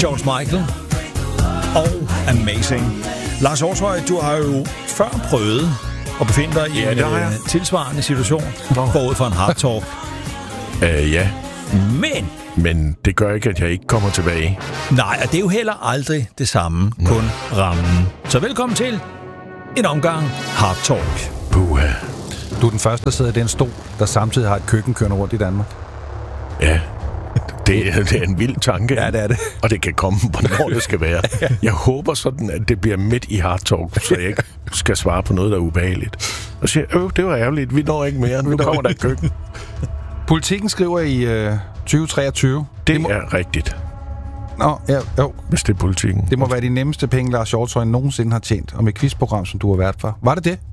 George Michael og Amazing. Lars Hjortshøj, du har jo før prøvet at befinde dig i en tilsvarende situation forud for en Hard Talk. Ja. Men det gør ikke, at jeg ikke kommer tilbage. Nej, og det er jo heller aldrig det samme, kun rammen. Så velkommen til en omgang Hard Talk. Puha. Du er den første, der sidder i den stol, der samtidig har et køkken kørende rundt i Danmark. Ja, det er en vild tanke. Ja, det er det. Og det kan komme, hvornår det skal være. Jeg håber sådan, at det bliver midt i Hard Talk, så jeg ikke skal svare på noget, der er ubehageligt. Og siger, det var ærgerligt, vi når ikke mere, nu kommer der et køkken. Politikken skriver i 2023. Det er rigtigt. Nå, ja, jo. Hvis det er politikken. Det må være de nemmeste penge, Lars Hjortshøj nogensinde har tjent, om et quizprogram, som du har været for. Var det det?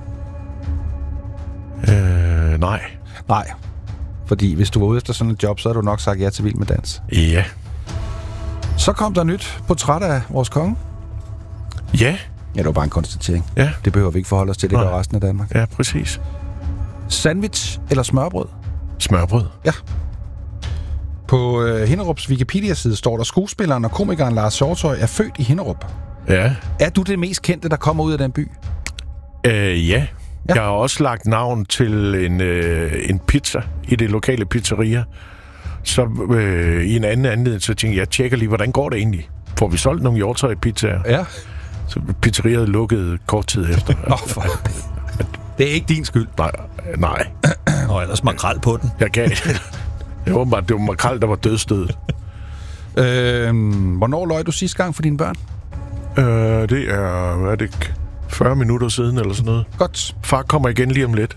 Nej. Nej. Fordi hvis du var ude efter sådan et job, så havde du nok sagt ja til Vild med Dans. Ja. Så kom der nyt portræt af vores konge. Ja. Ja, det var bare en konstatering. Ja. Det behøver vi ikke forholde os til, det gør resten af Danmark. Ja, præcis. Sandwich eller smørbrød? Smørbrød. Ja. På Hinderups Wikipedia-side står der, skuespilleren og komikeren Lars Hjortshøj er født i Hinderup. Ja. Er du det mest kendte, der kommer ud af den by? Ja. Jeg har også lagt navn til en pizza i det lokale pizzeria. Så i en anden anledning, så tænkte jeg tjekker lige, hvordan går det egentlig? Får vi solgt nogle Hjortshøj-pizzaer? Ja. Så pizzeriet lukkede kort tid efter. Det er ikke din skyld. Nej. Og ellers makrel på den. Jeg gav. Det var åbenbart, det var makrel, der var dødstødet. Hvornår løj du sidste gang for dine børn? Det er, hvad er det, 40 minutter siden eller sådan noget. Godt. Far kommer igen lige om lidt.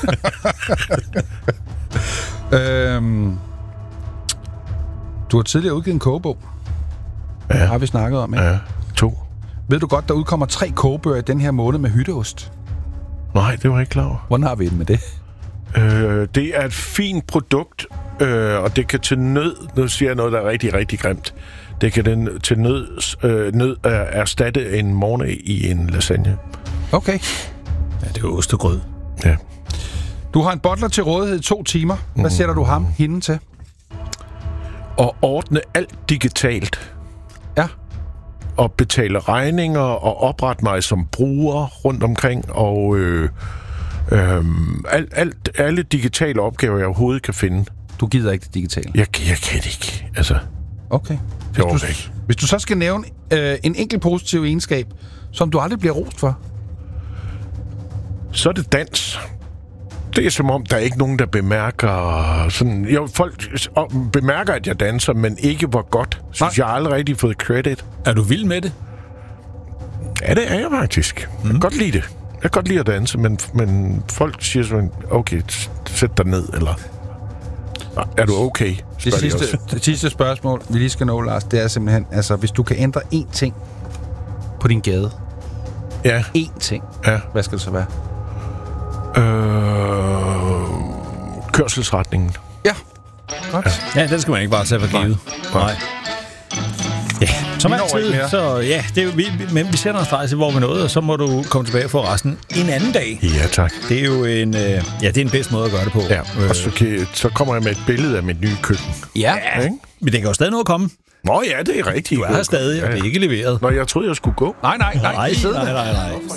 Du har tidligere udgivet en kogebog. Ja. Har vi snakket om, ikke? Ja, 2. Ved du godt, der udkommer 3 kogebøger i den her måned med hytteost? Nej, det var jeg ikke klar over. Hvordan har vi det med det? Det er et fint produkt, og det kan til nød, nu siger jeg noget, der er rigtig, rigtig grimt, det kan til nød erstatte en morgen i en lasagne. Okay. Ja, det er jo ostegrød. Ja. Du har en bottler til rådighed i 2 timer. Hvad sætter du hende til? Og ordne alt digitalt. Ja. Og betale regninger og oprette mig som bruger rundt omkring, og alle digitale opgaver, jeg overhovedet kan finde. Du gider ikke det digitale? Jeg kan det ikke, altså. Okay. Hvis du så skal nævne en enkelt positiv egenskab, som du aldrig bliver rost for? Så er det dans. Det er som om, der er ikke nogen, der bemærker sådan... Jo, folk bemærker, at jeg danser, men ikke hvor godt. Synes jeg har aldrig rigtig fået credit. Er du vild med det? Ja, det er jeg faktisk. Jeg kan godt lide det. Jeg kan godt lide at danse, men folk siger sådan, okay, sæt dig ned, eller... Er du okay? Det sidste spørgsmål, vi lige skal nå, Lars, det er simpelthen, altså, hvis du kan ændre én ting på din gade. Ja. Én ting. Ja. Hvad skal det så være? Kørselsretningen. Ja. Godt. Ja, den skal man ikke bare tage for givet. Nej. Ja, som altid, så ja, det er jo, men vi sætter en streg til, hvor vi nåede, og så må du komme tilbage og få resten en anden dag. Ja, tak. Det er jo det er en bedst måde at gøre det på. Ja, og så kommer jeg med et billede af mit nye køkken. Ja, men det kan jo stadig nå at komme. Nå ja, det er rigtigt. Du er her stadig, og det er ikke leveret. Nå, jeg troede, jeg skulle gå. Nej. Nej.